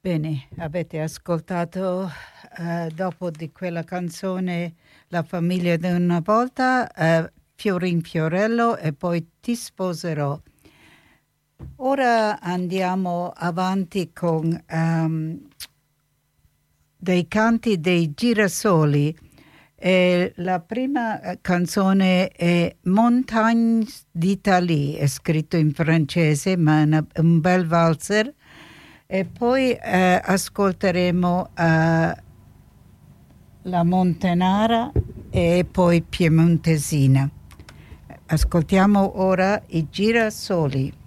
Bene, avete ascoltato dopo di quella canzone La famiglia di una volta, Fiorin Fiorello e poi Ti sposerò. Ora andiamo avanti con dei canti dei Girasoli. E la prima canzone è Montagnes d'Italie, è scritto in francese ma è un bel valzer. E poi ascolteremo la Montanara e poi Piemontesina. Ascoltiamo ora i Girasoli.